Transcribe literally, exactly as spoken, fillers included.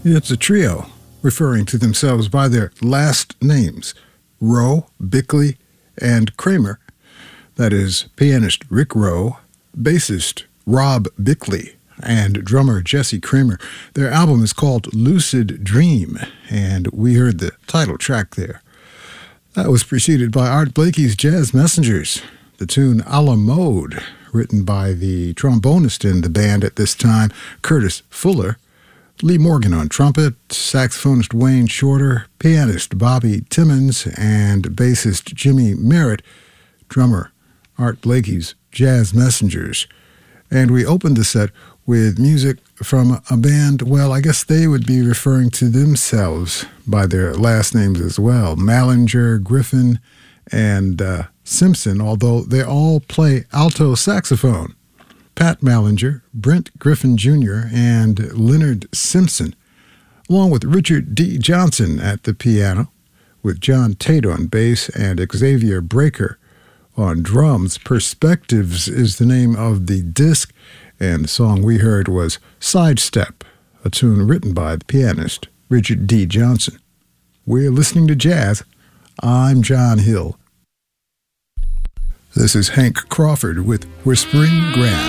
It's a trio, referring to themselves by their last names, Rowe, Bickley, and Kramer. That is, pianist Rick Rowe, bassist Rob Bickley, and drummer Jesse Kramer. Their album is called Lucid Dream, and we heard the title track there. That was preceded by Art Blakey's Jazz Messengers, the tune A la Mode, written by the trombonist in the band at this time, Curtis Fuller, Lee Morgan on trumpet, saxophonist Wayne Shorter, pianist Bobby Timmons, and bassist Jimmy Merritt, drummer Art Blakey's Jazz Messengers. And we opened the set with music from a band, well, I guess they would be referring to themselves by their last names as well, Mallinger, Griffin, and uh, Simpson, although they all play alto saxophone. Pat Mallinger, Brent Griffin Junior, and Leonard Simpson, along with Richard D. Johnson at the piano, with John Tate on bass and Xavier Breaker on drums. Perspectives is the name of the disc, and the song we heard was Sidestep, a tune written by the pianist Richard D. Johnson. We're listening to jazz. I'm John Hill. This is Hank Crawford with Whispering Grand.